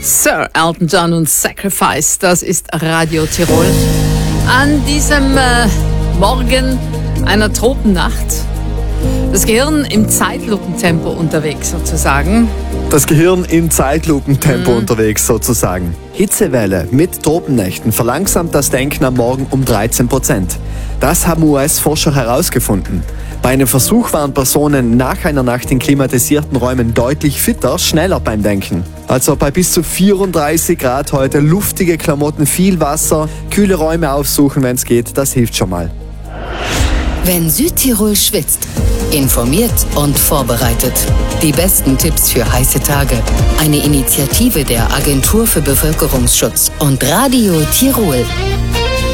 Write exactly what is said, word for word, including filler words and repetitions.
Sir Elton John und Sacrifice, das ist Radio Tirol. An diesem äh, Morgen einer Tropennacht. Das Gehirn im Zeitlupentempo unterwegs sozusagen. Das Gehirn im Zeitlupentempo Mhm. unterwegs sozusagen. Hitzewelle mit Tropennächten verlangsamt das Denken am Morgen um dreizehn Prozent. Das haben U S-Forscher herausgefunden. Bei einem Versuch waren Personen nach einer Nacht in klimatisierten Räumen deutlich fitter, schneller beim Denken. Also bei bis zu vierunddreißig Grad heute, luftige Klamotten, viel Wasser, kühle Räume aufsuchen, wenn es geht, das hilft schon mal. Wenn Südtirol schwitzt, informiert und vorbereitet. Die besten Tipps für heiße Tage. Eine Initiative der Agentur für Bevölkerungsschutz und Radio Tirol.